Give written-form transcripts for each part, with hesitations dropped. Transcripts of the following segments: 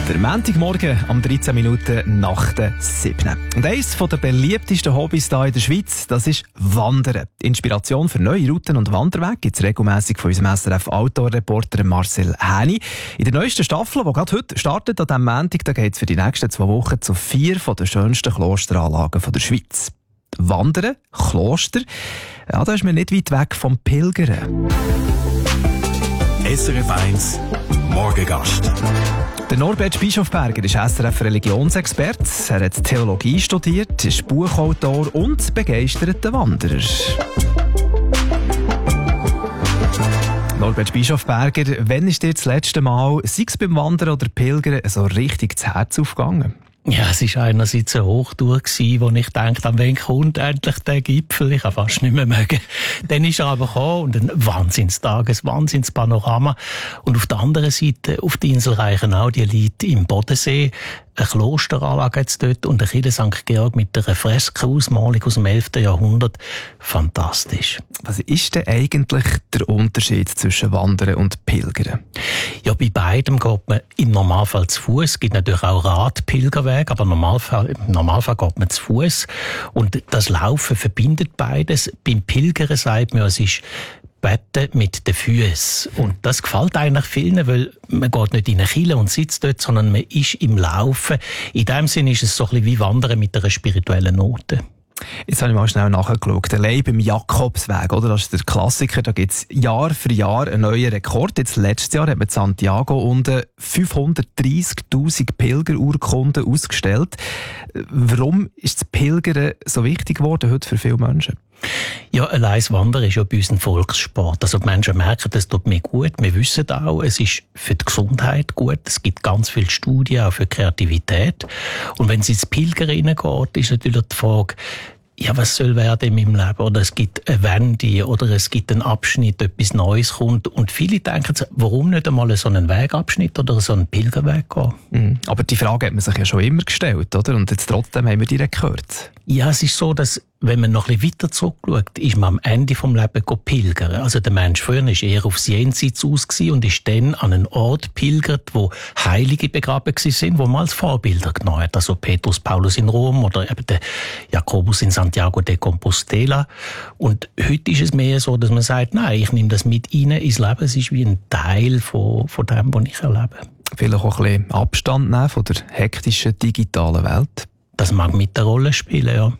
Der Montagmorgen um 13 Minuten nach der 7. Und eines der beliebtesten Hobbys hier in der Schweiz, das ist Wandern. Inspiration für neue Routen und Wanderwege gibt es regelmässig von unserem SRF-Outdoor-Reporter Marcel Häni. In der neuesten Staffel, die gerade heute startet, an diesem Montag, da geht es für die nächsten 2 Wochen zu 4 der schönsten Klosteranlagen der Schweiz. Wandern, Kloster, ja, da ist man nicht weit weg vom Pilgern. SRF 1 Morgengast. Der Norbert Bischofberger ist SRF-Religionsexperte. Er hat Theologie studiert, ist Buchautor und begeisterter Wanderer. Norbert Bischofberger, wann ist dir das letzte Mal, sei es beim Wandern oder Pilgern, so richtig das Herz aufgegangen? Ja, es war einerseits eine Hochtour, wo ich dachte, an wen kommt endlich der Gipfel? Ich kann fast nicht mehr mögen. Dann ist er aber gekommen und ein Wahnsinnstag, ein Wahnsinnspanorama. Und auf der anderen Seite, auf der Insel Reichenau, die liegt im Bodensee, eine Klosteranlage jetzt dort und eine Kirche St. Georg mit einer Freskausmalung aus dem 11. Jahrhundert. Fantastisch. Was ist denn eigentlich der Unterschied zwischen Wandern und Pilgern? Ja, bei beidem geht man im Normalfall zu Fuß. Es gibt natürlich auch Radpilgerwege, aber im Normalfall geht man zu Fuß. Und das Laufen verbindet beides. Beim Pilgern sagt man, es ist Betten mit den Füßen. Und das gefällt eigentlich vielen, weil man geht nicht in eine Kirche und sitzt dort, sondern man ist im Laufen. In dem Sinne ist es so ein bisschen wie Wandern mit einer spirituellen Note. Jetzt habe ich mal schnell nachgeschaut. Allein beim Jakobsweg, oder? Das ist der Klassiker. Da gibt es Jahr für Jahr einen neuen Rekord. Jetzt letztes Jahr hat man in Santiago unten 530'000 Pilgerurkunden ausgestellt. Warum ist das Pilgern so wichtig geworden heute für viele Menschen? Ja, allein Wandern ist ja bei uns ein Volkssport. Also die Menschen merken, das tut mir gut. Wir wissen auch, es ist für die Gesundheit gut. Es gibt ganz viele Studien auch für Kreativität. Und wenn es ins Pilgern reingeht, ist natürlich die Frage, ja, was soll werden in meinem Leben? Oder es gibt eine Wende oder es gibt einen Abschnitt, etwas Neues kommt. Und viele denken sich, warum nicht einmal so einen Wegabschnitt oder so einen Pilgerweg gehen? Aber die Frage hat man sich ja schon immer gestellt, oder? Und jetzt trotzdem haben wir direkt gehört. Ja, es ist so, dass, wenn man noch ein bisschen weiter zurückschaut, ist man am Ende vom Leben pilgern. Also der Mensch früher war eher aufs Jenseits aus und ist dann an einen Ort pilgert, wo Heilige begraben sind, wo man als Vorbilder genommen hat. Also Petrus, Paulus in Rom oder eben der Jakobus in Santiago de Compostela. Und heute ist es mehr so, dass man sagt, nein, ich nehme das mit rein ins Leben. Es ist wie ein Teil von dem, was ich erlebe. Vielleicht auch ein bisschen Abstand nehmen von der hektischen digitalen Welt. Das mag mit der Rolle spielen, ja.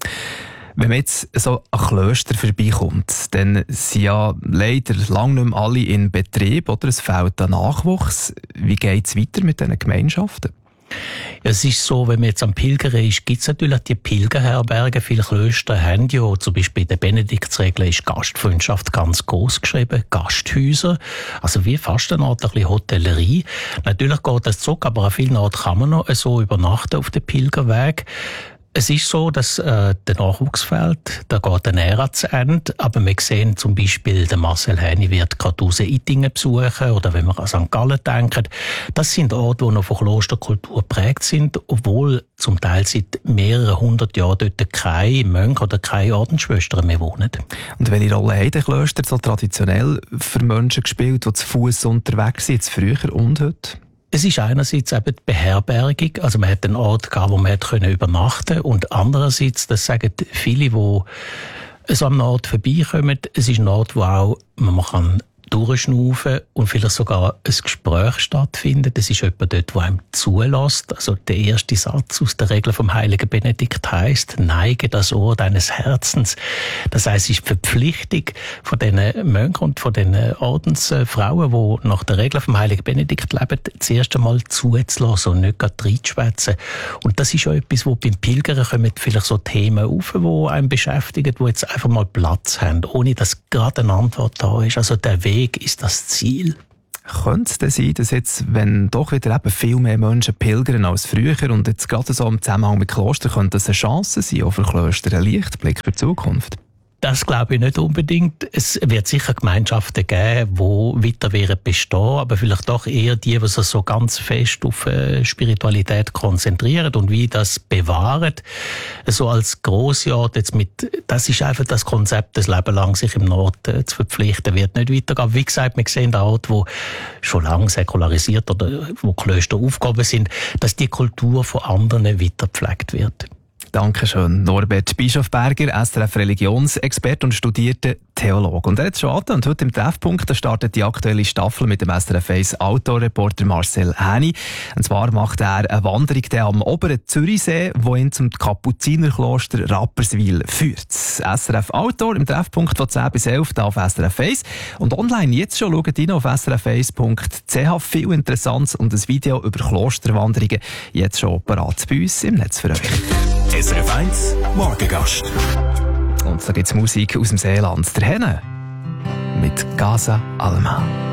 Wenn man jetzt so an Klöster vorbeikommt, dann sind ja leider lange nicht mehr alle in Betrieb, oder? Es fehlt an Nachwuchs. Wie geht es weiter mit diesen Gemeinschaften? Ja, es ist so, wenn man jetzt am Pilgern ist, gibt es natürlich die Pilgerherbergen. Viele Klöster haben ja, zum Beispiel in der Benediktsregel ist Gastfreundschaft ganz groß geschrieben, Gasthäuser, also wie fast eine Art ein bisschen Hotellerie. Natürlich geht das zurück, aber an vielen Orten kann man noch so übernachten auf dem Pilgerweg. Es ist so, dass der Nachwuchs fehlt, da geht eine Ära zu Ende, aber wir sehen zum Beispiel, der Marcel Häni wird Kartusen-Ittigen besuchen oder wenn wir an St. Gallen denken, das sind Orte, die noch von Klosterkultur geprägt sind, obwohl zum Teil seit mehreren 100 Jahren dort keine Mönche oder keine Ordensschwestern mehr wohnen. Und welche Rolle haben die Klöster so traditionell für Menschen gespielt, die zu Fuß unterwegs sind, jetzt früher und heute? Es ist einerseits eben die Beherbergung, also man hat einen Ort gehabt, wo man übernachten konnte, und andererseits, das sagen viele, die so am Ort vorbeikommen, es ist ein Ort, wo auch man kann durchschnaufen und vielleicht sogar ein Gespräch stattfindet. Es ist jemand dort, der einem zulässt. Also der erste Satz aus der Regel vom heiligen Benedikt heisst, neige das Ohr deines Herzens. Das heisst, es ist die Verpflichtung von den Mönchen und von den Ordensfrauen, die nach der Regel vom heiligen Benedikt leben, das erste Mal zuzulassen und nicht gerade reinzuschwätzen. Und das ist ja etwas, wo beim Pilgern kommen vielleicht so Themen auf, die einen beschäftigen, die jetzt einfach mal Platz haben, ohne dass gerade eine Antwort da ist. Also der Weg ist das Ziel. Könnte es denn sein, dass jetzt, wenn doch wieder eben viel mehr Menschen pilgern als früher und jetzt gerade so im Zusammenhang mit Klostern, könnte das eine Chance sein, auch für Klöster, ein Lichtblick für die Zukunft? Das glaube ich nicht unbedingt. Es wird sicher Gemeinschaften geben, die weiter werden bestehen, aber vielleicht doch eher die sich so ganz fest auf Spiritualität konzentrieren und wie das bewahren. So als Grossjahr jetzt das ist einfach das Konzept, das Leben lang sich im Nord zu verpflichten, wird nicht weitergehen. Wie gesagt, wir sehen da Orte, wo schon lange säkularisiert oder wo Klöster Aufgaben sind, dass die Kultur von anderen weitergepflegt wird. Dankeschön, Norbert Bischofberger, SRF-Religionsexperte und studierter Theologe. Und er hat es schon angetan, heute im Treffpunkt startet die aktuelle Staffel mit dem SRF 1 Outdoor-Reporter Marcel Häni. Und zwar macht er eine Wanderung am oberen Zürichsee, die ihn zum Kapuzinerkloster Rapperswil führt. SRF Outdoor im Treffpunkt von 10 bis 11 auf SRF 1. Und online jetzt schon schaut rein auf srf1.ch. Viel Interessantes und ein Video über Klosterwanderungen jetzt schon parat bei uns im Netz für euch. SRF 1 Morgengast. Und da gibt es Musik aus dem Seeland. Der Henne mit Casa Alma.